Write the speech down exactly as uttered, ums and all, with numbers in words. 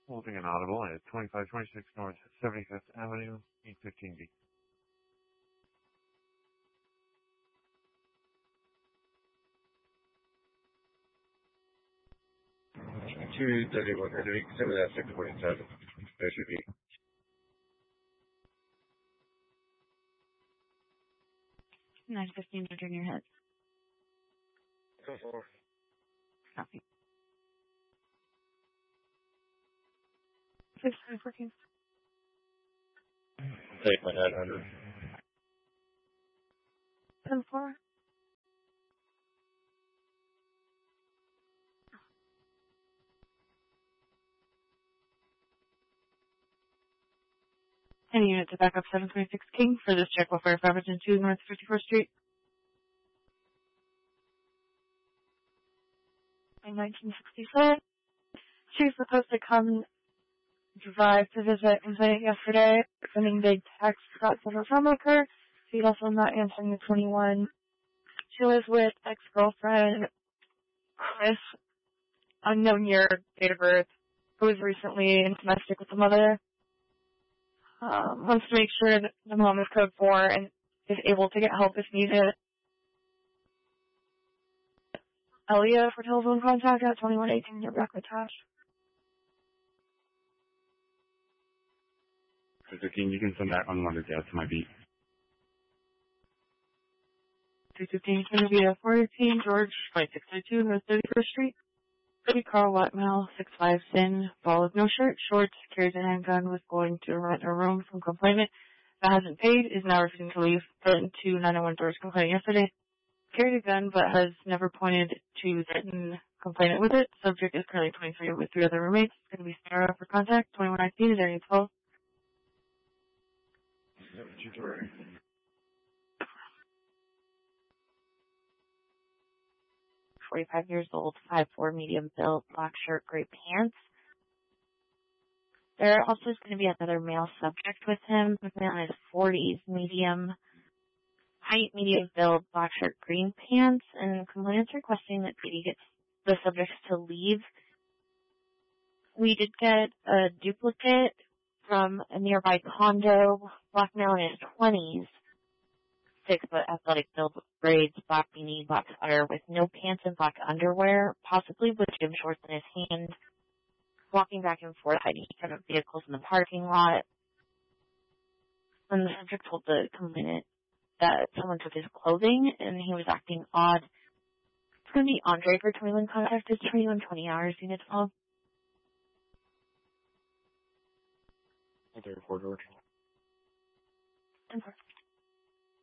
Holding an audible at twenty-five twenty-six North seventy-fifth Avenue, eight fifteen B. two thirty-one, or doing seven at six forty-seven. There should be. nine fifteen to turn your head. Go for. Copy. Six five working. Take my head under. Ten four. Any unit to back up seven twenty-six King for this check will fire five oh two North fifty-fourth Street. In nineteen sixty-seven, she was supposed to come drive to visit complainant yesterday, sending big text about several phone with her. She's also not answering the twenty-one. She was with ex-girlfriend Chris, unknown year, date of birth, who was recently in domestic with the mother. Um, wants to make sure that the mom is code four and is able to get help if needed. Elia for telephone contact at twenty-one eighteen Rebecca Tash. Mister King, you can send that unwanted gas to my beat. two fifteen Trinity four eighteen George, flight six thirty-two North thirty-first Street. City Carl Watmel, six five Sin, ball with no shirt, shorts, carries a handgun, was going to rent a room from complainant that hasn't paid, is now refusing to leave. Threatened to nine oh one doors complainant yesterday. Carried a gun but has never pointed to threaten complainant with it. Subject is currently twenty-three with three other roommates. Going to be Sarah for contact. twenty-one nineteen is area twelve. forty-five years old, five four, medium build, black shirt, gray pants. There also is going to be another male subject with him. The man in his forties, medium height, medium build, black shirt, green pants, and complainants requesting that he gets the subjects to leave. We did get a duplicate from a nearby condo, black male in his twenties, six foot athletic build with braids, black beanie, black sweater with no pants and black underwear, possibly with gym shorts in his hand, walking back and forth, hiding from vehicles in the parking lot. And the subject told the complainant that someone took his clothing and he was acting odd. It's going to be Andre for twenty-one contact. It's twenty-one twenty hours, unit twelve. There, four George. ten four.